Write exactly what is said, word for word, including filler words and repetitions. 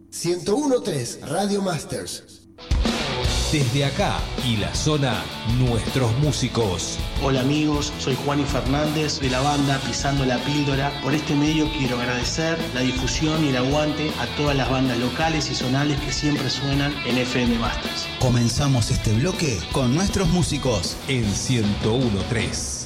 ciento uno punto tres Radio Masters. Desde acá y la zona, nuestros músicos. Hola amigos, soy Juani Fernández de la banda Pisando la Píldora. Por este medio quiero agradecer la difusión y el aguante a todas las bandas locales y zonales que siempre suenan en F M Masters. Comenzamos este bloque con nuestros músicos en ciento uno punto tres.